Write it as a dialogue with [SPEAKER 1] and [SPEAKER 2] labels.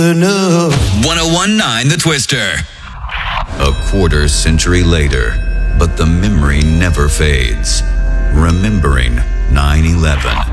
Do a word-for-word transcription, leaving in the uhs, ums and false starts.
[SPEAKER 1] one oh one point nine The Twister.
[SPEAKER 2] A quarter century later, but the memory never fades. Remembering nine eleven.